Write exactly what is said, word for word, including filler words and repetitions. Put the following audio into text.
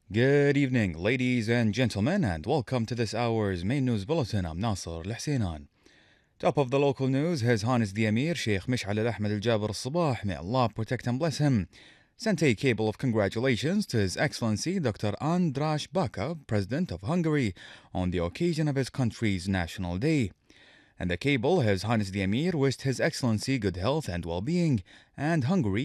Good evening, ladies and gentlemen, and welcome to this hour's main news bulletin. I'm Nasser Al-Huseinan. Top of the local news, His Highness the Emir, Sheikh Mish'al Al-Ahmed Al-Jaber Al-Sabah, may Allah protect and bless him, sent a cable of congratulations to His Excellency Doctor Andras Baka, President of Hungary, on the occasion of his country's National Day. And the cable, His Highness the Emir wished His Excellency good health and well-being, and Hungary